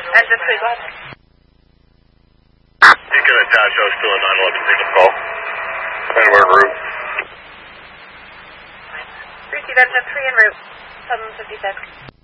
Engine 3, go ahead. Deacon and Tasha, still a 911 signal call. Edward route. Receive Engine 3 en route, 756.